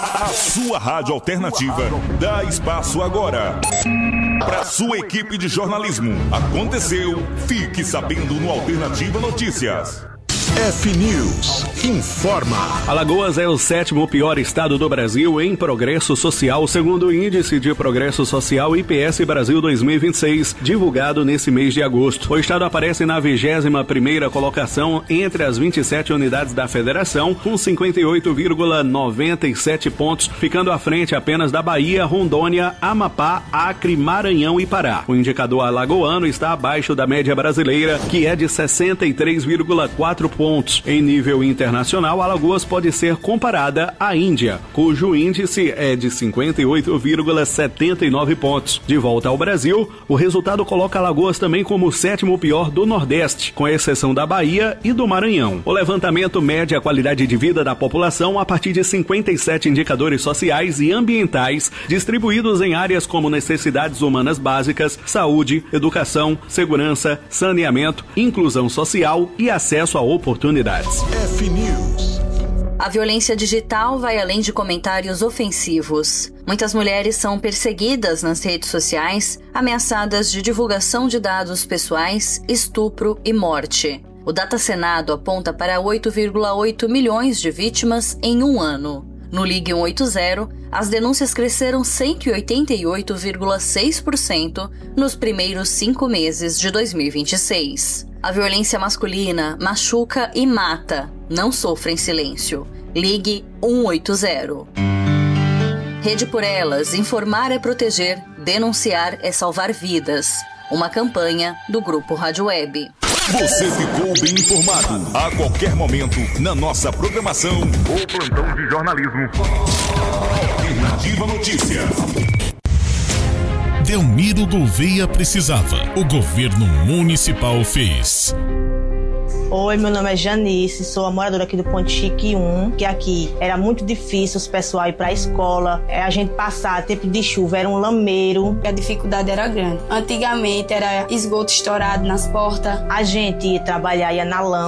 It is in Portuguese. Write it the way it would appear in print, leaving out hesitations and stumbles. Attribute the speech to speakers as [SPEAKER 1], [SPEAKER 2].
[SPEAKER 1] A sua rádio alternativa dá espaço agora para sua equipe de jornalismo. Aconteceu, fique sabendo no Alternativa Notícias.
[SPEAKER 2] F-News informa.
[SPEAKER 3] Alagoas é o 7º pior estado do Brasil em progresso social, segundo o Índice de Progresso Social IPS Brasil 2026, divulgado nesse mês de agosto. O estado aparece na 21ª colocação entre as 27 unidades da federação, com 58,97 pontos, ficando à frente apenas da Bahia, Rondônia, Amapá, Acre, Maranhão e Pará. O indicador alagoano está abaixo da média brasileira, que é de 63,4 pontos. Em nível internacional, Alagoas pode ser comparada à Índia, cujo índice é de 58,79 pontos. De volta ao Brasil, o resultado coloca Alagoas também como o 7º pior do Nordeste, com exceção da Bahia e do Maranhão. O levantamento mede a qualidade de vida da população a partir de 57 indicadores sociais e ambientais, distribuídos em áreas como necessidades humanas básicas, saúde, educação, segurança, saneamento, inclusão social e acesso a oportunidades.
[SPEAKER 2] F-News.
[SPEAKER 4] A violência digital vai além de comentários ofensivos. Muitas mulheres são perseguidas nas redes sociais, ameaçadas de divulgação de dados pessoais, estupro e morte. O Datasenado aponta para 8,8 milhões de vítimas em um ano. No Ligue 180, as denúncias cresceram 188,6% nos primeiros 5 meses de 2026. A violência masculina machuca e mata, não sofre em silêncio. Ligue 180. Rede por Elas, informar é proteger, denunciar é salvar vidas. Uma campanha do Grupo Rádio Web.
[SPEAKER 1] Você ficou bem informado. A qualquer momento, na nossa programação, o plantão de jornalismo. Alternativa Notícias.
[SPEAKER 2] Delmiro Gouveia precisava. O governo municipal fez.
[SPEAKER 5] Oi, meu nome é Janice, sou a moradora aqui do Ponte Chique 1, que aqui era muito difícil os pessoal ir pra escola, a gente passar tempo de chuva, era um lameiro.
[SPEAKER 6] A dificuldade era grande. Antigamente era esgoto estourado nas portas.
[SPEAKER 5] A gente ia trabalhar, ia na lama.